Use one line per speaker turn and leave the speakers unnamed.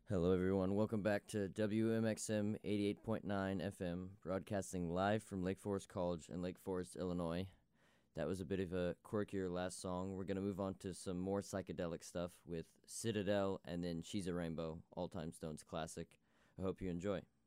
Hello, everyone. Welcome back to WMXM 88.9 FM, broadcasting live from Lake Forest College in Lake Forest, Illinois. That was a bit of a quirkier last song. We're going to move on to some more psychedelic stuff with Citadel and then She's a Rainbow, all-time Stones classic. I hope you enjoy.